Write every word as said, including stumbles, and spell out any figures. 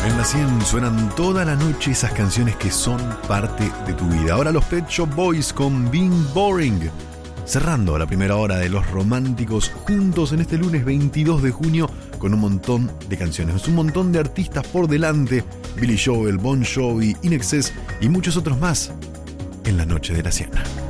En la cien suenan toda la noche esas canciones que son parte de tu vida. Ahora los Pet Shop Boys con Being Boring. Cerrando la primera hora de Los Románticos juntos en este lunes veintidós de junio con un montón de canciones, un montón de artistas por delante. Billy Joel, Bon Jovi, In Excess y muchos otros más en la noche de la cien.